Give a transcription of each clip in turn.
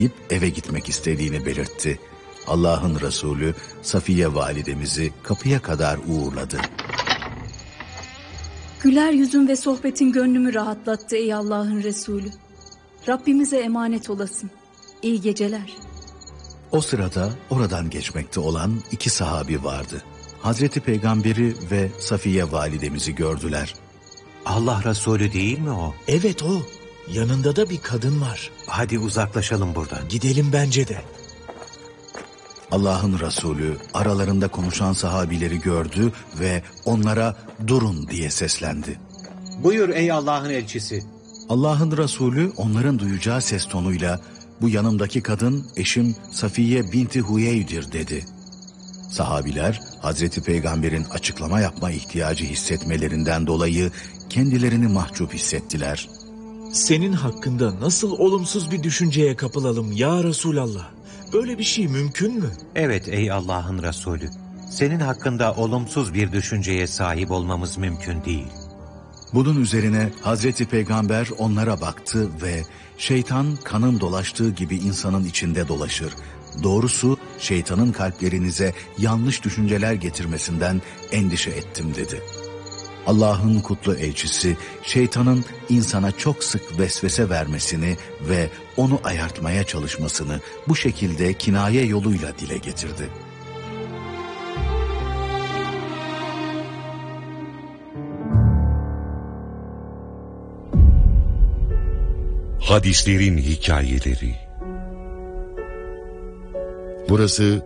eve gitmek istediğini belirtti. Allah'ın Resulü Safiye validemizi kapıya kadar uğurladı. Güler yüzün ve sohbetin gönlümü rahatlattı ey Allah'ın Resulü. Rabbimize emanet olasın. İyi geceler. O sırada oradan geçmekte olan 2 sahabi vardı. Hazreti Peygamberi ve Safiye validemizi gördüler. Allah Resulü değil mi o? Evet o. Yanında da bir kadın var. Hadi uzaklaşalım buradan. Gidelim bence de. Allah'ın Resulü aralarında konuşan sahabileri gördü ve onlara durun diye seslendi. Buyur ey Allah'ın elçisi. Allah'ın Resulü onların duyacağı ses tonuyla bu yanımdaki kadın eşim Safiye binti Huyey'dir dedi. Sahabiler Hazreti Peygamber'in açıklama yapma ihtiyacı hissetmelerinden dolayı kendilerini mahcup hissettiler. Senin hakkında nasıl olumsuz bir düşünceye kapılalım ya Resulallah? Böyle bir şey mümkün mü? Evet ey Allah'ın Resulü. Senin hakkında olumsuz bir düşünceye sahip olmamız mümkün değil. Bunun üzerine Hazreti Peygamber onlara baktı ve şeytan kanın dolaştığı gibi insanın içinde dolaşır. Doğrusu şeytanın kalplerinize yanlış düşünceler getirmesinden endişe ettim dedi. Allah'ın kutlu elçisi şeytanın insana çok sık vesvese vermesini ve onu ayartmaya çalışmasını bu şekilde kinaye yoluyla dile getirdi. Hadislerin hikayeleri. Burası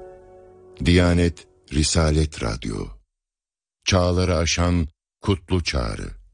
Diyanet Risalet Radyo. Çağları aşan kutlu çağrı.